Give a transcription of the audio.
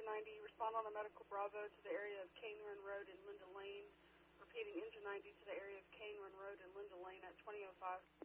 90, respond on a medical Bravo to the area of Cane Run Road and Linda Lane. Repeating engine 90 to the area of Cane Run Road and Linda Lane at 2005.